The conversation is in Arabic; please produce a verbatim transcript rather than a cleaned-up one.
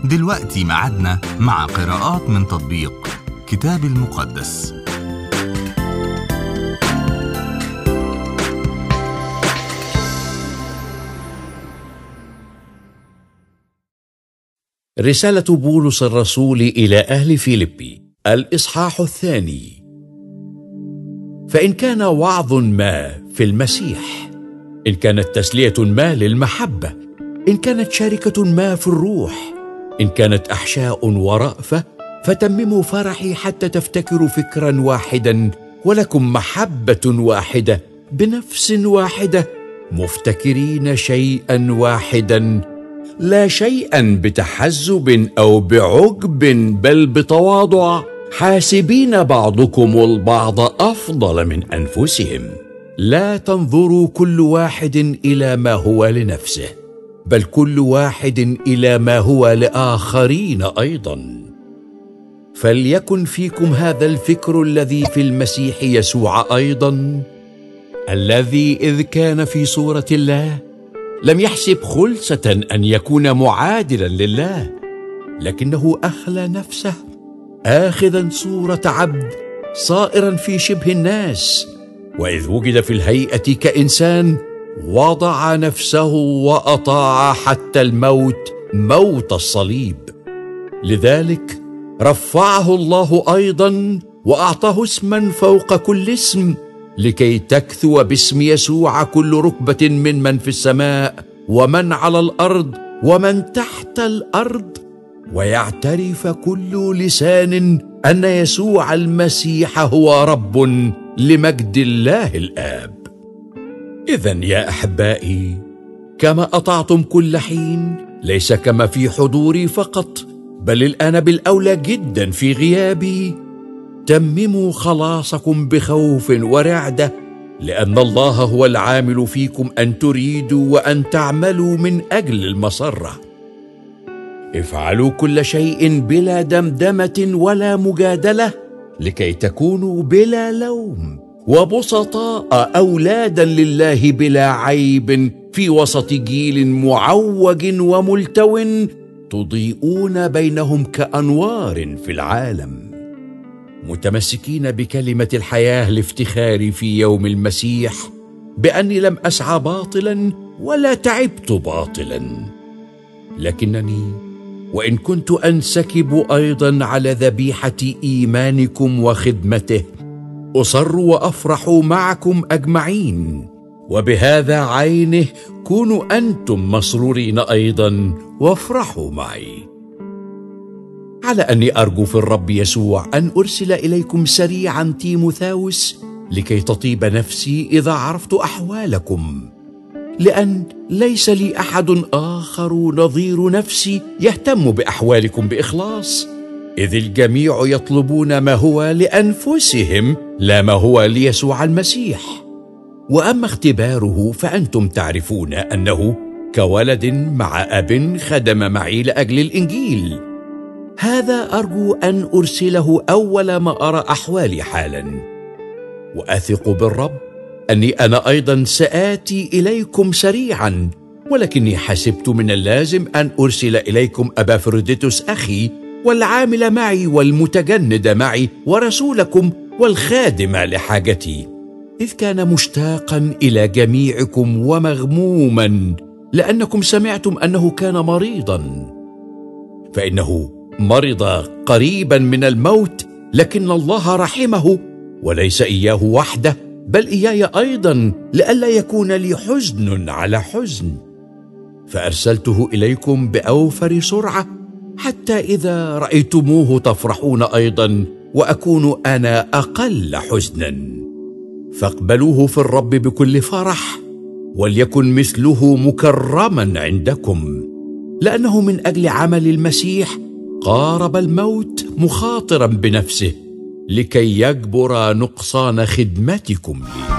دلوقتي ميعادنا مع قراءات من تطبيق كتاب المقدس. رسالة بولس الرسول إلى أهل فيلبي، الإصحاح الثاني. فإن كان وعظ ما في المسيح، إن كانت تسلية ما للمحبة، إن كانت شركة ما في الروح، إن كانت أحشاء ورأفة، فتمموا فرحي حتى تفتكروا فكرا واحدا، ولكم محبة واحدة بنفس واحدة، مفتكرين شيئا واحدا، لا شيئا بتحزب أو بعجب، بل بتواضع، حاسبين بعضكم البعض أفضل من أنفسهم. لا تنظروا كل واحد إلى ما هو لنفسه، بل كل واحد إلى ما هو لآخرين أيضا. فليكن فيكم هذا الفكر الذي في المسيح يسوع أيضا، الذي إذ كان في صورة الله لم يحسب خلسة أن يكون معادلا لله، لكنه أخلى نفسه، آخذا صورة عبد، صائرا في شبه الناس، وإذ وجد في الهيئة كإنسان وضع نفسه وأطاع حتى الموت، موت الصليب. لذلك رفعه الله أيضا وأعطاه اسما فوق كل اسم، لكي تكثو باسم يسوع كل ركبة من من في السماء ومن على الأرض ومن تحت الأرض، ويعترف كل لسان أن يسوع المسيح هو رب، لمجد الله الآب. إذن يا أحبائي، كما أطعتم كل حين، ليس كما في حضوري فقط، بل الآن بالأولى جدا في غيابي، تمموا خلاصكم بخوف ورعدة، لأن الله هو العامل فيكم أن تريدوا وأن تعملوا من أجل المسرة. افعلوا كل شيء بلا دمدمة ولا مجادلة، لكي تكونوا بلا لوم وبسطاء، أولادا لله بلا عيب، في وسط جيل معوج وملتو، تضيئون بينهم كأنوار في العالم، متمسكين بكلمة الحياة لافتخاري في يوم المسيح، بأني لم أسعى باطلا ولا تعبت باطلا، لكنني وإن كنت أنسكب أيضا على ذبيحة إيمانكم وخدمته، أصر وأفرح معكم أجمعين، وبهذا عينه كونوا أنتم مسرورين أيضا وافرحوا معي. على أني أرجو في الرب يسوع أن أرسل إليكم سريعا تيموثاوس، لكي تطيب نفسي إذا عرفت أحوالكم، لأن ليس لي أحد آخر نظير نفسي يهتم بأحوالكم بإخلاص، إذ الجميع يطلبون ما هو لأنفسهم لا ما هو ليسوع المسيح. وأما اختباره فأنتم تعرفون أنه كولد مع أب خدم معي لأجل الإنجيل. هذا أرجو أن أرسله أول ما أرى أحوالي حالا، وأثق بالرب أني أنا أيضا سآتي إليكم سريعا، ولكني حسبت من اللازم أن أرسل إليكم أبافروديتوس أخي، والعامل معي والمتجند معي، ورسولكم والخادم لحاجتي، إذ كان مشتاقا إلى جميعكم ومغموما، لأنكم سمعتم أنه كان مريضا، فإنه مرض قريبا من الموت، لكن الله رحمه، وليس إياه وحده بل إياي أيضا، لئلا يكون لي حزن على حزن. فأرسلته إليكم بأوفر سرعة، حتى إذا رأيتموه تفرحون أيضا، وأكون أنا أقل حزنا. فاقبلوه في الرب بكل فرح، وليكن مثله مكرما عندكم، لأنه من أجل عمل المسيح قارب الموت، مخاطرا بنفسه، لكي يجبر نقصان خدمتكم لي.